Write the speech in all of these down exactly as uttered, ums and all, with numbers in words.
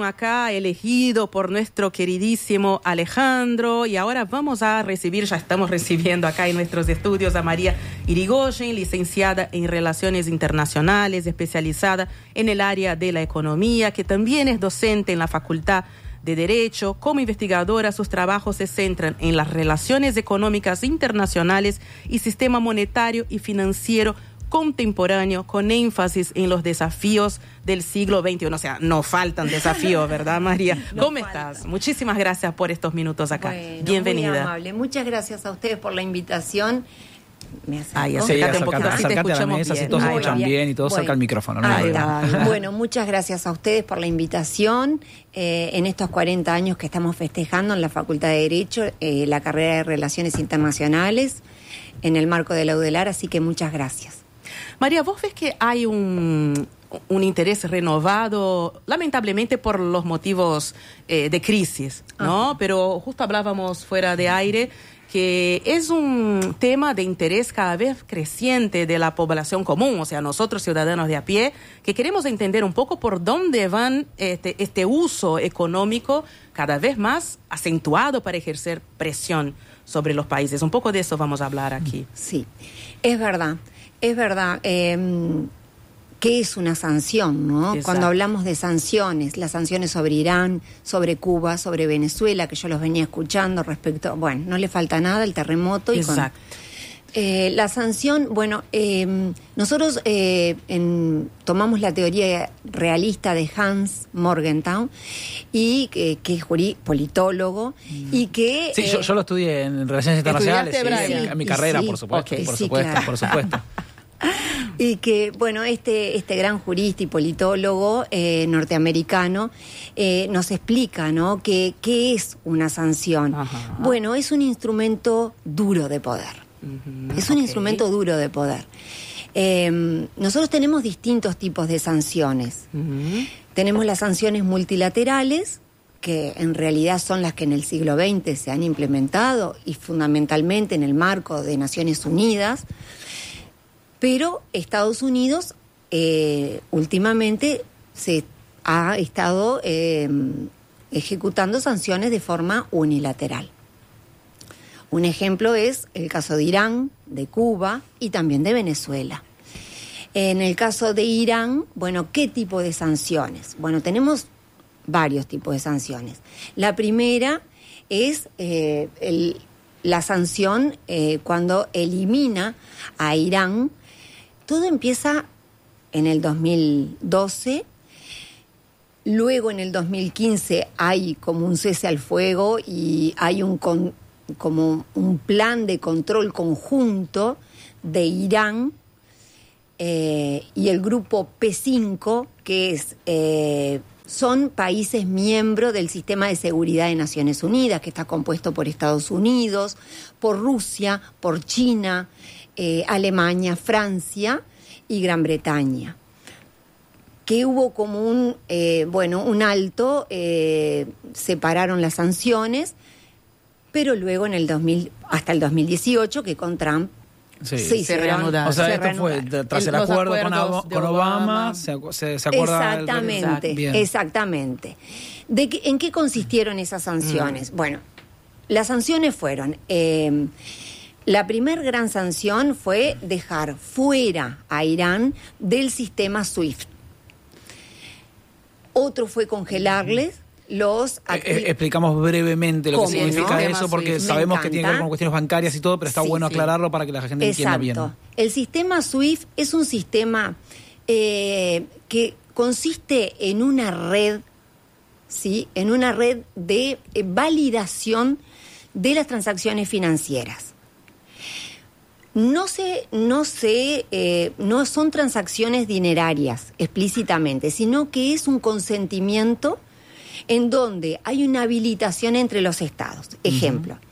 programa acá, elegido por nuestro queridísimo Alejandro. Y ahora vamos a recibir, ya estamos recibiendo acá en nuestros estudios a María Irigoyen, licenciada en Relaciones Internacionales, especializada en el área de la economía, que también es docente en la Facultad de Derecho. Como investigadora, sus trabajos se centran en las relaciones económicas internacionales y sistema monetario y financiero contemporáneo, con énfasis en los desafíos del siglo veintiuno. O sea, no faltan desafíos, ¿verdad, María? No ¿Cómo falta. Estás? Muchísimas gracias por estos minutos acá. Bueno, bienvenida. Muy amable. Muchas gracias a ustedes por la invitación. Me Ay, acércate sí, un poquito, así te escuchamos a la mesa, bien. Si todos se escuchan bien. bien y todos bueno, cerca el micrófono. ¿No? Ahí va. Bueno, muchas gracias a ustedes por la invitación. Eh, en estos cuarenta años que estamos festejando en la Facultad de Derecho, eh, la carrera de Relaciones Internacionales, en el marco de la UDELAR, así que muchas gracias. María, ¿vos ves que hay un, un interés renovado, lamentablemente por los motivos eh, de crisis, ¿no? Ajá. Pero justo hablábamos fuera de aire que es un tema de interés cada vez creciente de la población común, o sea, nosotros ciudadanos de a pie, que queremos entender un poco por dónde van este, este uso económico cada vez más acentuado para ejercer presión sobre los países. Un poco de eso vamos a hablar aquí. Sí, es verdad. Es verdad, eh, ¿qué es una sanción, no? Exacto. Cuando hablamos de sanciones, las sanciones sobre Irán, sobre Cuba, sobre Venezuela, que yo los venía escuchando respecto, bueno, no le falta nada, el terremoto. Y Exacto. Con, eh, la sanción, bueno, eh, nosotros eh, en, tomamos la teoría realista de Hans Morgenthau, y eh, que es jurí, politólogo, mm. y que... Sí, eh, yo, yo lo estudié en Relaciones Internacionales, sí, en, mi, en mi carrera, sí, por supuesto, okay, por, sí, supuesto claro. por supuesto. Y que, bueno, este, este gran jurista y politólogo eh, norteamericano eh, nos explica, ¿no?, que qué es una sanción. Ajá. Bueno, es un instrumento duro de poder. Uh-huh. Es un okay. instrumento duro de poder. Eh, nosotros tenemos distintos tipos de sanciones. Uh-huh. Tenemos las sanciones multilaterales, que en realidad son las que en el siglo veinte se han implementado, y fundamentalmente en el marco de Naciones Unidas. Pero Estados Unidos eh, últimamente se ha estado eh, ejecutando sanciones de forma unilateral. Un ejemplo es el caso de Irán, de Cuba y también de Venezuela. En el caso de Irán, bueno, ¿qué tipo de sanciones? Bueno, tenemos varios tipos de sanciones. La primera es eh, el, la sanción eh, cuando elimina a Irán. Todo empieza en el dos mil doce, luego en el dos mil quince hay como un cese al fuego y hay un con, como un plan de control conjunto de Irán eh, y el grupo P cinco, que es, eh, son países miembros del Sistema de Seguridad de Naciones Unidas, que está compuesto por Estados Unidos, por Rusia, por China, Eh, Alemania, Francia y Gran Bretaña, que hubo como un, eh, bueno, un alto, eh, separaron las sanciones, pero luego en el dos mil, hasta el dos mil dieciocho, que con Trump sí. se hicieron. Se reanudaron. O sea, esto fue tras el, el acuerdo con, Ob- con Obama, Obama se, se, se acuerda. Exactamente, el... exactamente. ¿De qué, ¿En qué consistieron esas sanciones? Mm. Bueno, las sanciones fueron... Eh, La primer gran sanción fue dejar fuera a Irán del sistema SWIFT. Otro fue congelarles los... Acti- eh, explicamos brevemente lo que significa ¿no? eso, porque SWIFT. sabemos que tiene que ver con cuestiones bancarias y todo, pero está sí, bueno sí. aclararlo para que la gente Exacto. entienda bien. El sistema SWIFT es un sistema eh, que consiste en una red, ¿sí? En una red de eh, validación de las transacciones financieras. No se, no se, eh, no son transacciones dinerarias explícitamente, sino que es un consentimiento en donde hay una habilitación entre los estados. Ejemplo, uh-huh.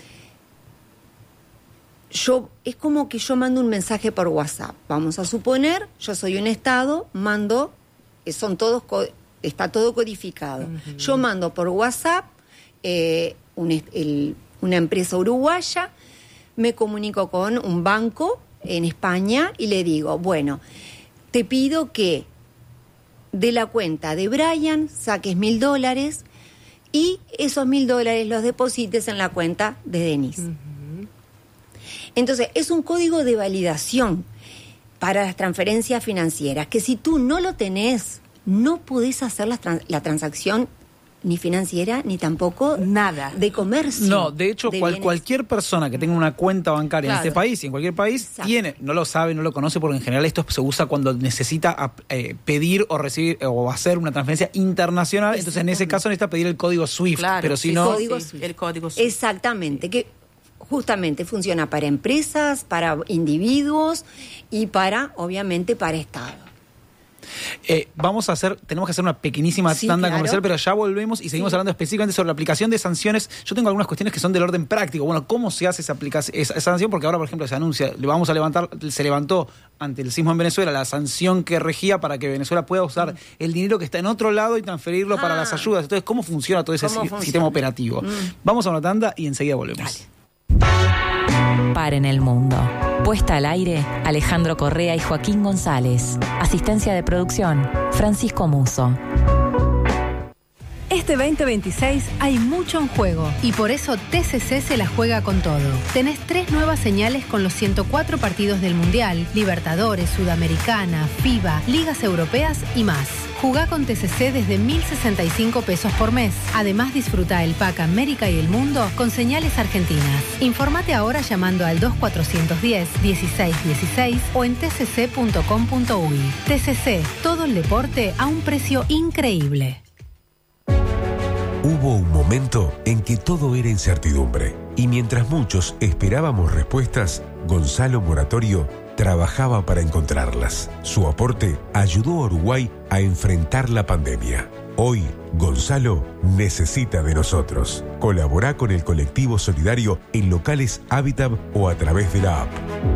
yo, es como que yo mando un mensaje por WhatsApp. Vamos a suponer, yo soy un estado, mando, son todos, está todo codificado. Uh-huh. Yo mando por WhatsApp eh, un, el, una empresa uruguaya. Me comunico con un banco en España y le digo, bueno, te pido que de la cuenta de Brian saques mil dólares y esos mil dólares los deposites en la cuenta de Denise. Uh-huh. Entonces, es un código de validación para las transferencias financieras, que si tú no lo tenés, no podés hacer la, trans- la transacción ni financiera, ni tampoco nada de comercio. No, de hecho, de cual, cualquier persona que tenga una cuenta bancaria claro. en este país y en cualquier país, exacto. tiene, no lo sabe, no lo conoce, porque en general esto se usa cuando necesita eh, pedir o recibir o hacer una transferencia internacional. Es Entonces, en ese caso necesita pedir el código SWIFT, claro, pero si sí, no... Código sí, el código SWIFT. Exactamente, que justamente funciona para empresas, para individuos y para, obviamente, para Estado. Eh, vamos a hacer, tenemos que hacer una pequeñísima sí, tanda claro. comercial, pero ya volvemos y seguimos sí. hablando específicamente sobre la aplicación de sanciones. Yo tengo algunas cuestiones que son del orden práctico. Bueno, ¿cómo se hace esa aplicación, esa, esa sanción? Porque ahora, por ejemplo, se anuncia, le vamos a levantar, se levantó ante el sismo en Venezuela la sanción que regía para que Venezuela pueda usar mm. el dinero que está en otro lado y transferirlo ah. para las ayudas. Entonces, ¿cómo funciona todo ese si, sistema operativo? Mm. Vamos a una tanda y enseguida volvemos. Dale. Paren el mundo. Puesta al aire, Alejandro Correa y Joaquín González. Asistencia de producción, Francisco Muso. Este veinte veintiséis hay mucho en juego y por eso T C C se la juega con todo. Tenés tres nuevas señales con los ciento cuatro partidos del Mundial, Libertadores, Sudamericana, FIBA, Ligas Europeas y más. Jugá con T C C desde mil sesenta y cinco pesos por mes. Además, disfruta el pack América y el Mundo con señales argentinas. Informate ahora llamando al dos cuatrocientos diez, dieciséis dieciséis o en t c c punto com punto u y. T C C, todo el deporte a un precio increíble. Hubo un momento en que todo era incertidumbre y mientras muchos esperábamos respuestas, Gonzalo Moratorio trabajaba para encontrarlas. Su aporte ayudó a Uruguay a enfrentar la pandemia. Hoy, Gonzalo necesita de nosotros. Colabora con el colectivo solidario en locales Habitat o a través de la app.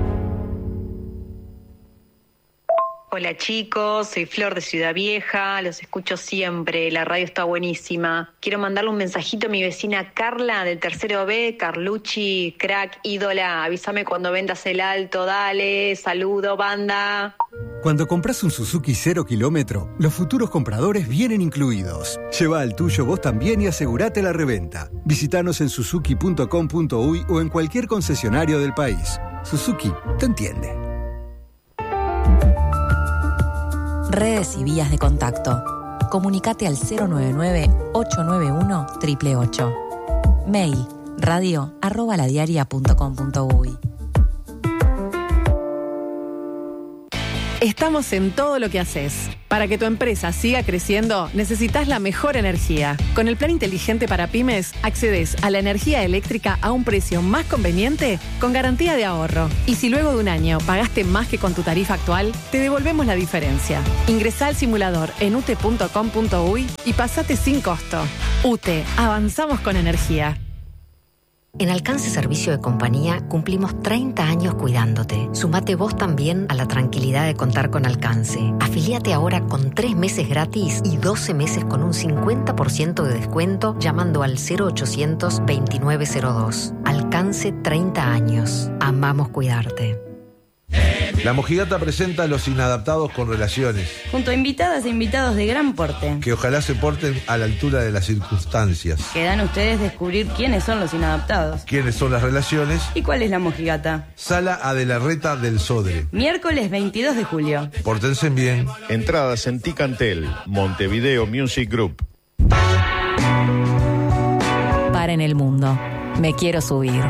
Hola chicos, soy Flor de Ciudad Vieja, los escucho siempre, la radio está buenísima. Quiero mandarle un mensajito a mi vecina Carla del tercero B, Carlucci, crack, ídola, avísame cuando vendas el alto, dale, saludo, banda. Cuando compras un Suzuki cero kilómetro, los futuros compradores vienen incluidos. Lleva el tuyo vos también y asegurate la reventa. Visítanos en suzuki punto com punto u y o en cualquier concesionario del país. Suzuki te entiende. Redes y vías de contacto. Comunicate al cero nueve nueve, ocho nueve uno, ocho ocho ocho. Mail radio arroba ladiaria punto com punto u y. Estamos en todo lo que haces. Para que tu empresa siga creciendo, necesitas la mejor energía. Con el plan inteligente para pymes, accedes a la energía eléctrica a un precio más conveniente con garantía de ahorro. Y si luego de un año pagaste más que con tu tarifa actual, te devolvemos la diferencia. Ingresá al simulador en u t punto com punto u y y pasate sin costo. U T, avanzamos con energía. En Alcance Servicio de Compañía cumplimos treinta años cuidándote. Sumate vos también a la tranquilidad de contar con Alcance. Afilíate ahora con tres meses gratis y doce meses con un cincuenta por ciento de descuento llamando al cero ochocientos veintinueve cero dos. Alcance treinta años. Amamos cuidarte. La Mojigata presenta a Los Inadaptados con Relaciones, junto a invitadas e invitados de gran porte, que ojalá se porten a la altura de las circunstancias. Quedan ustedes descubrir quiénes son los inadaptados, quiénes son las relaciones y cuál es la Mojigata. Sala Adelarreta del Sodre, miércoles veintidós de julio. Pórtense bien. Entradas en Ticantel, Montevideo Music Group. Paren el mundo. Me quiero subir.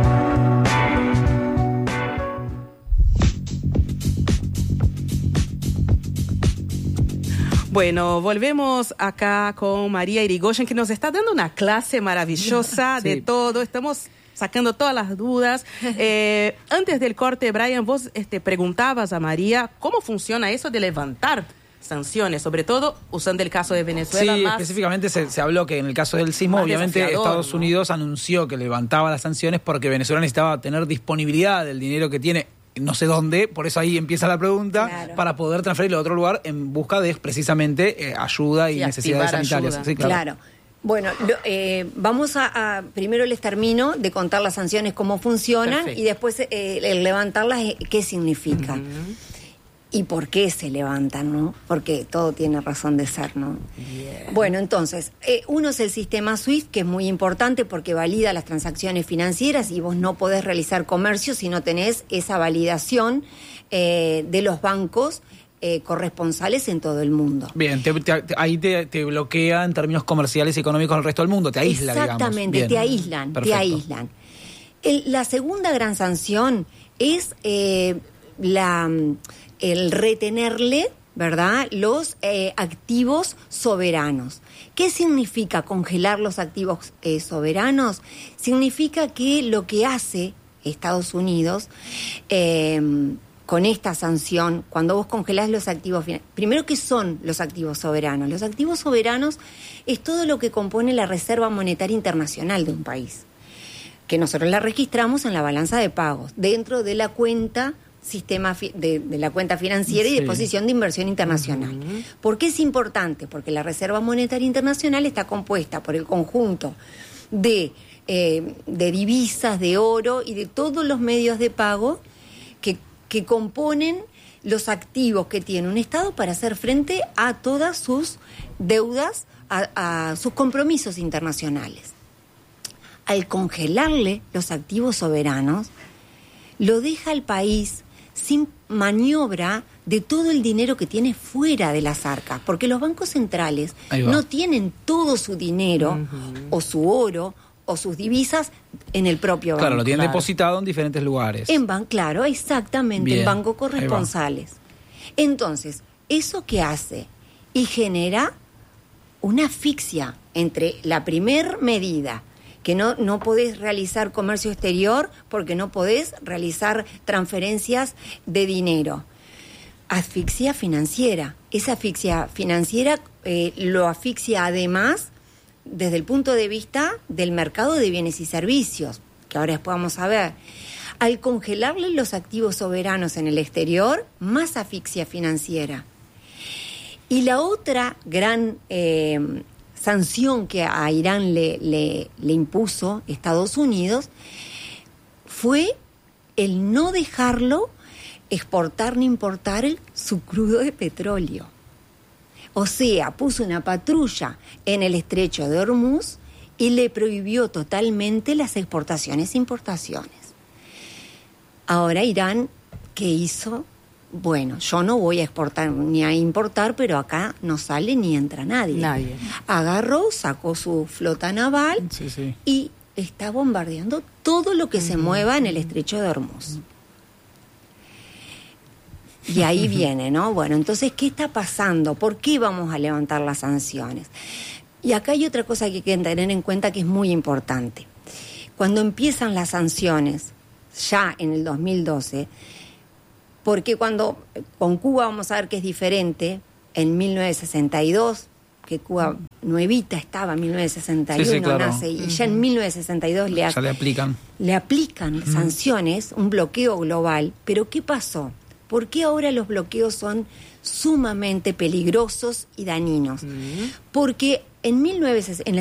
Bueno, volvemos acá con María Irigoyen, que nos está dando una clase maravillosa sí. de todo. Estamos sacando todas las dudas. Eh, antes del corte, Brian, vos este, preguntabas a María cómo funciona eso de levantar sanciones, sobre todo usando el caso de Venezuela. Sí, más específicamente se, se habló que en el caso del sismo, obviamente Estados ¿no? Unidos anunció que levantaba las sanciones porque Venezuela necesitaba tener disponibilidad del dinero que tiene no sé dónde, por eso ahí empieza la pregunta, claro. para poder transferirlo a otro lugar en busca de precisamente eh, ayuda y, y necesidades sanitarias. Sí, claro. claro. Bueno, lo, eh, vamos a, a, primero les termino de contar las sanciones, cómo funcionan, perfecto. Y después eh, el levantarlas, qué significa. Uh-huh. ¿Y por qué se levantan, no? Porque todo tiene razón de ser, ¿no? Yeah. Bueno, entonces, eh, uno es el sistema SWIFT, que es muy importante porque valida las transacciones financieras y vos no podés realizar comercio si no tenés esa validación eh, de los bancos eh, corresponsales en todo el mundo. Bien, te, te, ahí te, te bloquea en términos comerciales y económicos el resto del mundo, te aísla, Exactamente, digamos. te aíslan, Perfecto. te aíslan. El, la segunda gran sanción es eh, la... el retenerle, ¿verdad?, los eh, activos soberanos. ¿Qué significa congelar los activos eh, soberanos? Significa que lo que hace Estados Unidos eh, con esta sanción, cuando vos congelás los activos... Primero, ¿qué son los activos soberanos? Los activos soberanos es todo lo que compone la Reserva Monetaria Internacional de un país, que nosotros la registramos en la balanza de pagos, dentro de la cuenta... sistema fi- de, de la cuenta financiera y de Sí. posición de inversión internacional. Uh-huh. ¿Por qué es importante? Porque la Reserva Monetaria Internacional está compuesta por el conjunto de, eh, de divisas, de oro y de todos los medios de pago que, que componen los activos que tiene un Estado para hacer frente a todas sus deudas, a, a sus compromisos internacionales. Al congelarle los activos soberanos, lo deja al país sin maniobra de todo el dinero que tiene fuera de las arcas, porque los bancos centrales no tienen todo su dinero, uh-huh, o su oro o sus divisas en el propio banco. Claro, lo tienen claro. depositado en diferentes lugares. En ban- claro, exactamente, Bien. en bancos corresponsales. Entonces, ¿eso qué hace? Y genera una asfixia entre la primer medida, que no, no podés realizar comercio exterior porque no podés realizar transferencias de dinero. Asfixia financiera. Esa asfixia financiera eh, lo asfixia además desde el punto de vista del mercado de bienes y servicios, que ahora después vamos a ver. Al congelarle los activos soberanos en el exterior, más asfixia financiera. Y la otra gran... Eh, sanción que a Irán le, le, le impuso Estados Unidos fue el no dejarlo exportar ni importar su crudo de petróleo. O sea, puso una patrulla en el estrecho de Hormuz y le prohibió totalmente las exportaciones e importaciones. Ahora Irán, ¿qué hizo? Bueno, yo no voy a exportar ni a importar, pero acá no sale ni entra nadie. Nadie. Agarró, sacó su flota naval sí, sí. y está bombardeando todo lo que uh-huh. se mueva en el estrecho de Hormuz. Y ahí viene, ¿no? Bueno, entonces, ¿qué está pasando? ¿Por qué vamos a levantar las sanciones? Y acá hay otra cosa que hay que tener en cuenta que es muy importante. Cuando empiezan las sanciones, ya en el dos mil doce... Porque cuando con Cuba vamos a ver que es diferente, en mil novecientos sesenta y dos, que Cuba nuevita estaba, en mil novecientos sesenta y uno sí, sí, claro. nace, y ya en mil novecientos sesenta y dos le, ya le aplican, le aplican mm. sanciones, un bloqueo global. Pero ¿qué pasó? ¿Por qué ahora los bloqueos son sumamente peligrosos y dañinos? Mm. Porque en mil novecientos en